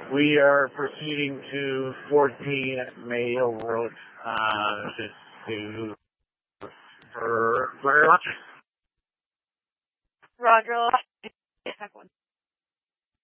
We are proceeding to 14 Mayo Road, for lunch. Roger.